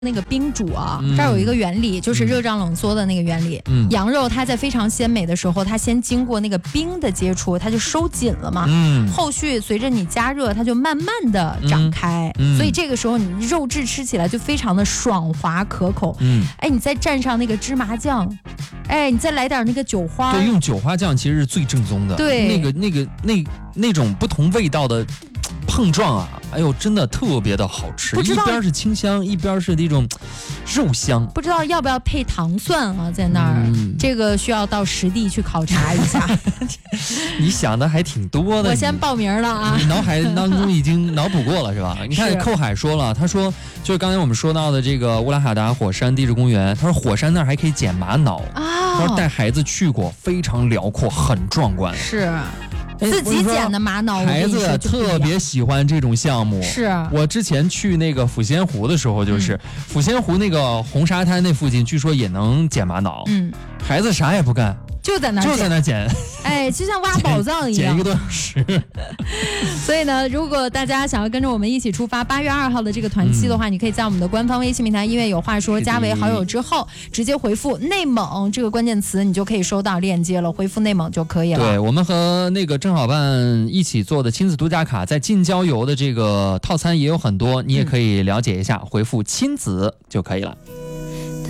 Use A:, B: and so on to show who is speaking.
A: 那个冰煮啊，这儿有一个原理，就是热胀冷缩的那个原理。羊肉它在非常鲜美的时候，它先经过那个冰的接触，它就收紧了嘛。后续随着你加热，它就慢慢的展开。所以这个时候你肉质吃起来就非常的爽滑可口。哎，你再蘸上那个芝麻酱，哎，你再来点那个韭花。
B: 对，用韭花酱其实是最正宗的。
A: 对，
B: 那种不同味道的碰撞啊，哎呦，真的特别的好吃。一边是清香，一边是那种肉香。
A: 不知道要不要配糖蒜啊？在那儿，这个需要到实地去考察一下。
B: 你想的还挺多的。
A: 我先报名了啊！
B: 你脑海当中已经脑补过了是吧？你看寇海说了，他说就是刚才我们说到的这个乌拉哈达火山地质公园，他说火山那儿还可以捡玛瑙啊。他说带孩子去过，非常辽阔，很壮观。
A: 是。自己捡的玛瑙，
B: 孩子特别喜欢这种项目。
A: 是
B: 我之前去那个抚仙湖的时候，就是抚仙湖那个红沙滩那附近，据说也能捡玛瑙。孩子啥也不干，就在那捡，
A: 哎，就像挖宝藏一样，
B: 捡1个多小时。
A: 所以呢，如果大家想要跟着我们一起出发8月2号的这个团期的话，你可以在我们的官方微信平台音乐有话说加为好友之后，直接回复内蒙这个关键词，你就可以收到链接了，回复内蒙就可以了。
B: 对，我们和那个正好办一起做的亲子度假卡，在近郊游的这个套餐也有很多，你也可以了解一下，回复亲子就可以了。